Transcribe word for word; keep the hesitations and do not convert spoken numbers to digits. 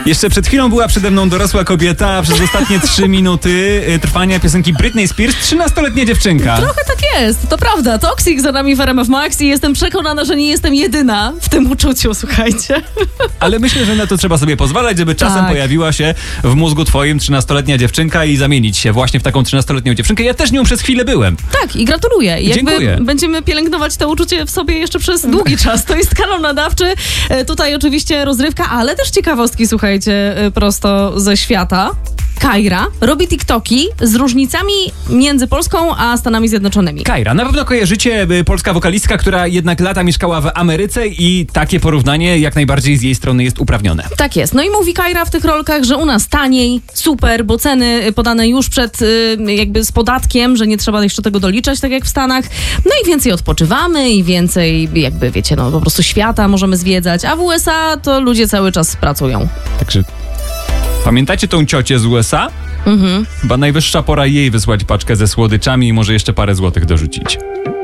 Jeszcze przed chwilą była przede mną dorosła kobieta, a przez ostatnie trzy minuty y, trwania piosenki Britney Spears trzynastoletnia dziewczynka. Trochę tak jest, to prawda. Toxic za nami w R M F Max i jestem przekonana, że nie jestem jedyna w tym uczuciu, słuchajcie. Ale myślę, że na to trzeba sobie pozwalać, żeby czasem Tak. pojawiła się w mózgu twoim trzynastoletnia dziewczynka i zamienić się właśnie w taką trzynastoletnią dziewczynkę. Ja też nią przez chwilę byłem. Tak, i gratuluję. I jakby Dziękuję. będziemy pielęgnować to uczucie w sobie jeszcze przez długi czas. To jest kanał nadawczy. E, Tutaj oczywiście rozrywka, ale też ciekawostki, słuchajcie, e, prosto ze świata. Kaira robi TikToki z różnicami między Polską a Stanami Zjednoczonymi. Kaira, na pewno kojarzycie, y, polska wokalistka, która jednak lata mieszkała w Ameryce i takie porównanie jak najbardziej z jej strony jest uprawnione. Tak jest. No i mówi Kaira w tych rolkach, że u nas taniej, super, bo ceny podane już przed y, jakby z podatkiem, że nie trzeba jeszcze tego doliczać, tak jak w Stanach. No i więcej odpoczywamy i więcej jakby, wiecie, no po prostu świata możemy zwiedzać, a w U S A to ludzie cały czas pracują. Także pamiętacie tą ciocię z U S A? Mhm. Chyba najwyższa pora jej wysłać paczkę ze słodyczami i może jeszcze parę złotych dorzucić.